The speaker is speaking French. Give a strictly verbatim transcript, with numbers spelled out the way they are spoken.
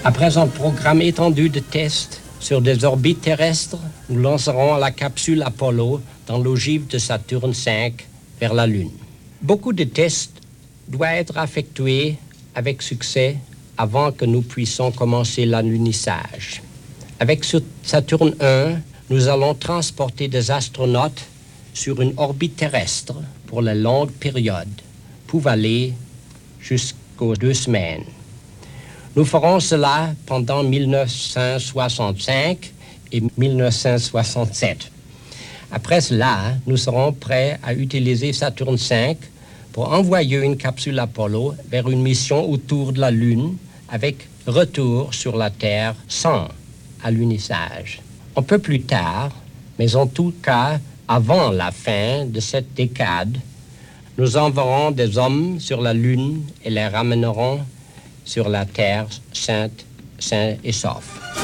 Après un programme étendu de tests sur des orbites terrestres, nous lancerons la capsule Apollo dans l'ogive de Saturne cinq vers la Lune. Beaucoup de tests doivent être effectués avec succès avant que nous puissions commencer l'alunissage. Avec Saturne un, nous allons transporter des astronautes sur une orbite terrestre pour la longue période, pouvant aller jusqu'aux deux semaines. Nous ferons cela pendant mille neuf cent soixante-cinq et mille neuf cent soixante-sept. Après cela, nous serons prêts à utiliser Saturne cinq pour envoyer une capsule Apollo vers une mission autour de la Lune avec retour sur la Terre sans alunissage. Un peu plus tard, mais en tout cas avant la fin de cette décade, nous enverrons des hommes sur la Lune et les ramènerons sur la Terre sainte, sains et saufs.